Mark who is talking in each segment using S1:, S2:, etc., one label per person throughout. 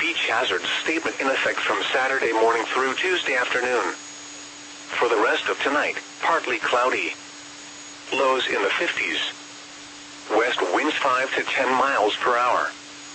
S1: beach hazard statement in effect from Saturday morning through Tuesday afternoon. For the rest of tonight, partly cloudy. Lows in the 50s. West winds 5 to 10 miles per hour.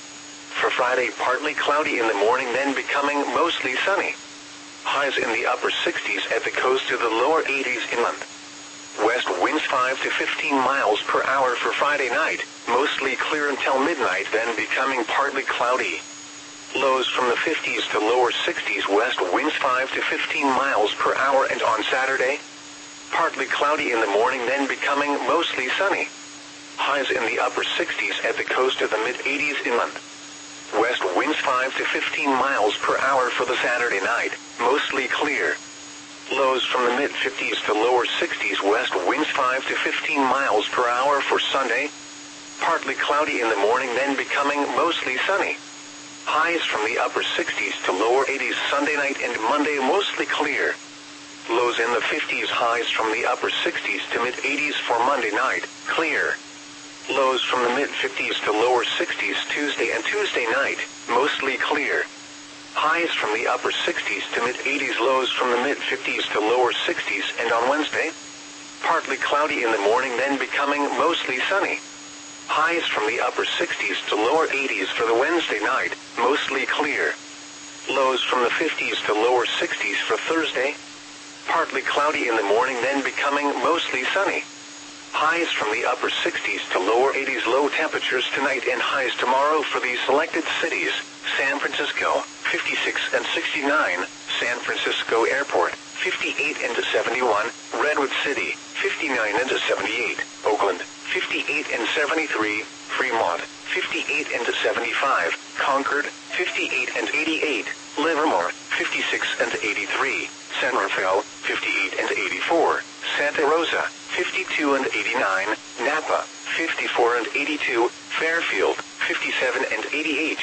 S1: For Friday, partly cloudy in the morning, then becoming mostly sunny. Highs in the upper 60s at the coast to the lower 80s inland. West winds 5 to 15 miles per hour for Friday night, mostly clear until midnight, then becoming partly cloudy. Lows from the 50s to lower 60s, west winds 5 to 15 miles per hour, and on Saturday, partly cloudy in the morning, then becoming mostly sunny. Highs in the upper 60s at the coast to the mid-80s inland. West winds 5 to 15 miles per hour for the Saturday night, mostly clear. Lows from the mid-50s to lower 60s, west winds 5 to 15 miles per hour for Sunday. Partly cloudy in the morning, then becoming mostly sunny. Highs from the upper 60s to lower 80s Sunday night and Monday, mostly clear. Lows in the 50s, highs from the upper 60s to mid-80s for Monday night, clear. Lows from the mid-50s to lower 60s Tuesday and Tuesday night, mostly clear. Highs from the upper 60s to mid-80s, lows from the mid-50s to lower 60s, and on Wednesday, partly cloudy in the morning, then becoming mostly sunny. Highs from the upper 60s to lower 80s for the Wednesday night, mostly clear. Lows from the 50s to lower 60s for Thursday, partly cloudy in the morning, then becoming mostly sunny. Highs from the upper 60s to lower 80s, low temperatures tonight and highs tomorrow for these selected cities: San Francisco, 56 and 69, San Francisco Airport, 58 and 71, Redwood City, 59 and 78, Oakland, 58 and 73, Fremont, 58 and 75, Concord, 58 and 88, Livermore, 56 and 83, San Rafael, 58 and 84, Santa Rosa, 52 and 89, Napa, 54 and 82, Fairfield, 57 and 88.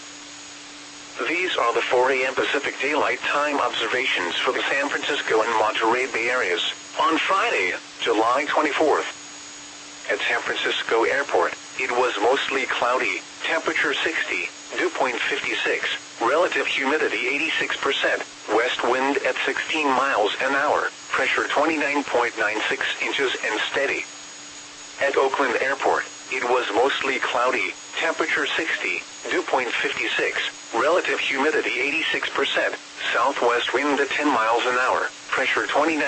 S1: These are the 4 a.m. Pacific Daylight Time observations for the San Francisco and Monterey Bay areas on Friday, July 24th. At San Francisco Airport, it was mostly cloudy, temperature 60, dew point 56, relative humidity 86%, west wind at 16 miles an hour, pressure 29.96 inches and steady. At Oakland Airport, it was mostly cloudy, temperature 60, dew point 56, relative humidity 86%, southwest wind at 10 miles an hour, pressure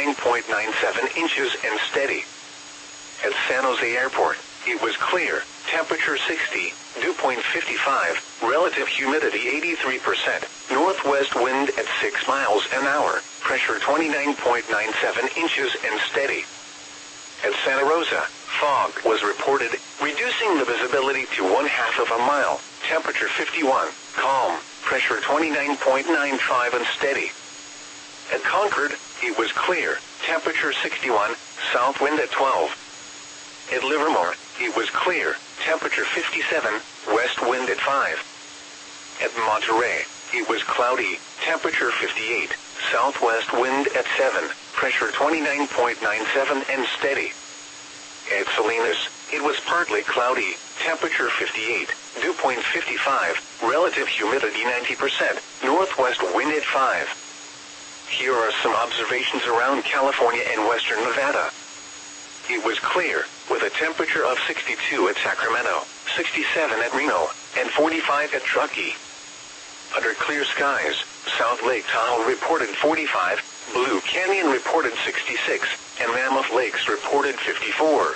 S1: 29.97 inches and steady. At San Jose Airport, it was clear, temperature 60, dew point 55, relative humidity 83%, northwest wind at 6 miles an hour, pressure 29.97 inches and steady. At Santa Rosa, fog was reported, reducing the visibility to 1/2 of a mile, temperature 51, calm, pressure 29.95 and steady. At Concord, it was clear, temperature 61, south wind at 12. At Livermore, it was clear, temperature 57, west wind at 5. At Monterey, it was cloudy, temperature 58, southwest wind at 7, pressure 29.97 and steady. At Salinas, it was partly cloudy, temperature 58, dew point 55, relative humidity 90%, northwest wind at 5. Here are some observations around California and western Nevada. It was clear, with a temperature of 62 at Sacramento, 67 at Reno, and 45 at Truckee. Under clear skies, South Lake Tahoe reported 45, Blue Canyon reported 66, and Mammoth Lakes reported 54.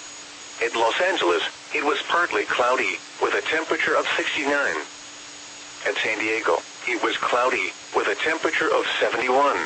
S1: At Los Angeles, it was partly cloudy, with a temperature of 69. At San Diego, it was cloudy, with a temperature of 71.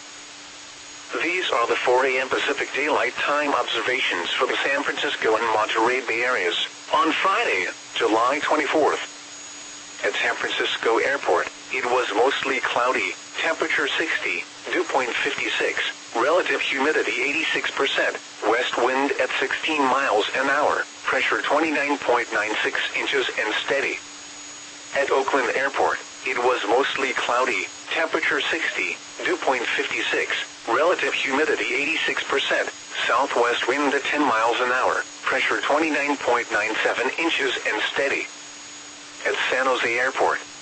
S1: These are the 4 a.m. Pacific Daylight Time observations for the San Francisco and Monterey Bay areas on Friday, July 24th. At San Francisco Airport, it was mostly cloudy, temperature 60, dew point 56, relative humidity 86%, west wind at 16 miles an hour, pressure 29.96 inches and steady. At Oakland Airport, it was mostly cloudy, temperature 60, dew point 56, relative humidity 86%, southwest wind at 10 miles an hour, pressure 29.97 inches and steady. At San Jose Airport,